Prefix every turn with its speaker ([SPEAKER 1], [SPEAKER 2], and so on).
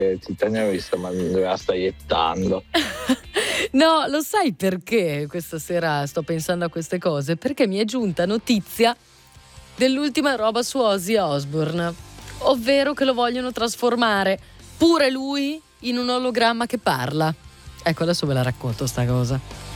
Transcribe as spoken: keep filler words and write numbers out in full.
[SPEAKER 1] Titania mi sta, me la sta iettando.
[SPEAKER 2] No, lo sai perché questa sera sto pensando a queste cose? Perché mi è giunta notizia dell'ultima roba su Ozzy Osbourne, ovvero che lo vogliono trasformare pure lui in un ologramma che parla. Ecco, adesso ve la racconto sta cosa.